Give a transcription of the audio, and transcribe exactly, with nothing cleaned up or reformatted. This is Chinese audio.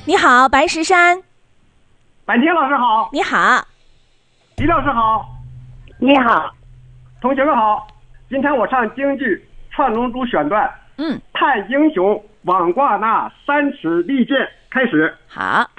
你好，白石山。 板青老师好。 你好。 李老师好。 你好。 同学们好。今天我唱京剧《串龙珠》选段。 嗯。 太英雄，网挂那三尺利剑。开始。 好。